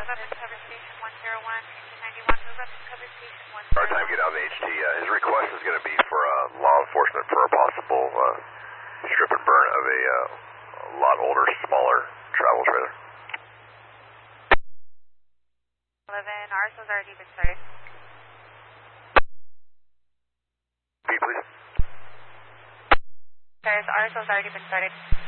up to cover station 101, 1891, move up to cover station 101. Our time to get out of the HT. His request is going to be for law enforcement for a possible strip and burn of a lot older, smaller travel trailer. 11, RSO's already been started. Repeat, please. There's RSO's already been started.